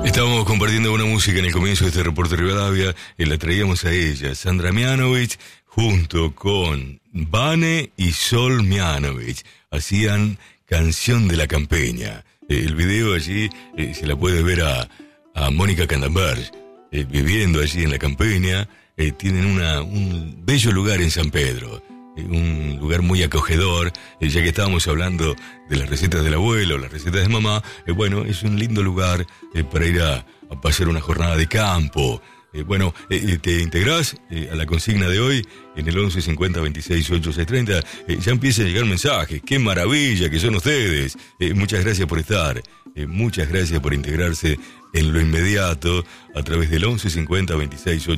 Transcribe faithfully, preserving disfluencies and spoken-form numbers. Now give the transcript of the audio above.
Estábamos compartiendo una música en el comienzo de este reporte de Rivadavia y la traíamos a ella, Sandra Mianovich, junto con Vane y Sol Mianovich. Hacían Canción de la Campeña. Eh, el video allí eh, se la puede ver a, a Mónica Candenberg, eh, viviendo allí en la Campeña. Eh, tienen una, un bello lugar en San Pedro. Un lugar muy acogedor, eh, ya que estábamos hablando de las recetas del abuelo, las recetas de mamá. Eh, bueno, es un lindo lugar eh, para ir a, a pasar una jornada de campo. Eh, bueno, eh, te integrás eh, a la consigna de hoy en el once cincuenta veintiséis ochenta y seis treinta. Eh, ya empiezan a llegar mensajes. ¡Qué maravilla que son ustedes! Eh, muchas gracias por estar. Eh, muchas gracias por integrarse en lo inmediato a través del once cincuenta veintiséis ochenta y seis.